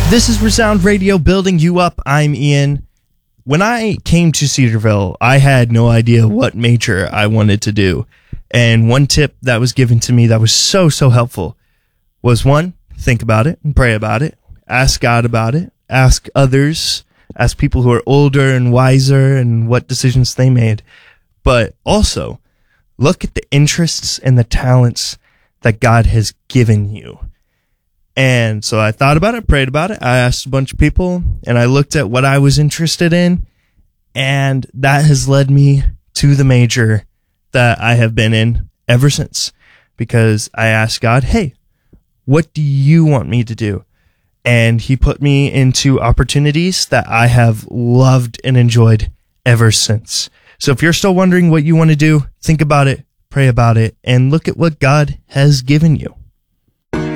This is Resound Radio, building you up. I'm Ian. When I came to Cedarville, I had no idea what major I wanted to do. And one tip that was given to me that was so helpful was, one, think about it and pray about it. Ask God about it. Ask others. Ask people who are older and wiser and what decisions they made. But also, look at the interests and the talents that God has given you. And so I thought about it, prayed about it. I asked a bunch of people and I looked at what I was interested in, and that has led me to the major that I have been in ever since, because I asked God, hey, what do you want me to do? And he put me into opportunities that I have loved and enjoyed ever since. So if you're still wondering what you want to do, think about it, pray about it, and look at what God has given you.